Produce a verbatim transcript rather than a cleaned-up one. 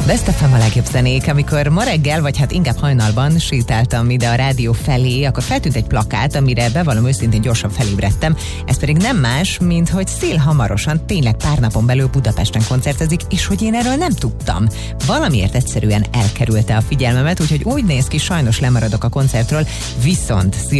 Best ef em a legjobb zenék. Amikor ma reggel, vagy hát inkább hajnalban sétáltam ide a rádió felé, akkor feltűnt egy plakát, amire bevallom őszintén gyorsan felébredtem. Ez pedig nem más, mint hogy Szél hamarosan, tényleg pár napon belül Budapesten koncertezik, és hogy én erről nem tudtam. Valamiért egyszerűen elkerülte a figyelmemet, úgyhogy úgy néz ki, sajnos lemaradok a koncertről, viszont